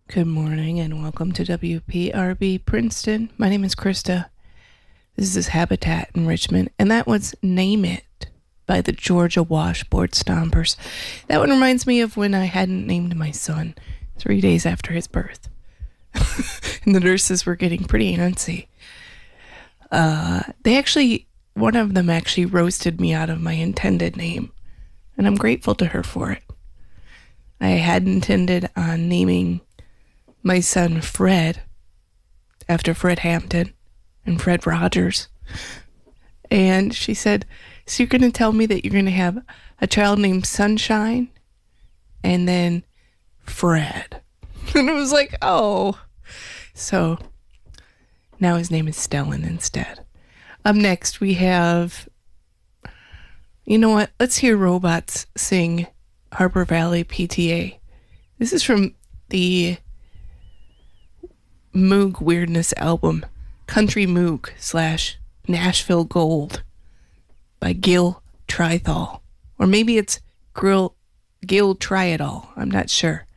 Good morning and welcome to WPRB Princeton. My name is Krista. This is Habitat Enrichment, and that was Name It by the Georgia Washboard Stompers. That one reminds me of when I hadn't named my son 3 days after his birth. And the nurses were getting pretty antsy. One of them actually roasted me out of my intended name, and I'm grateful to her for it. I had intended on naming my son Fred after Fred Hampton and Fred Rogers. And she said, so you're going to tell me that you're going to have a child named Sunshine and then Fred. And it was like, oh. So now his name is Stellan instead. Up next we have, you know what? Let's hear Robots sing Harbor Valley PTA. This is from the Moog Weirdness album, Country Moog / Nashville Gold by Gil Trithall. Or maybe it's Gil Try It All. I'm not sure.